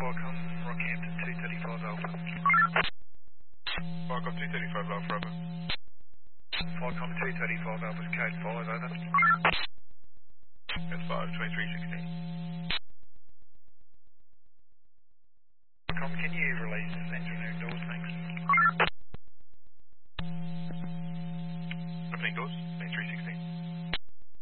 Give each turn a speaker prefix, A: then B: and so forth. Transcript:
A: Qualcomm, Rockhampton 235 Alpha.
B: Qualcomm 235 Alpha, over.
A: Qualcomm 235 Alpha, code 5, over.
B: Code 5, 2316.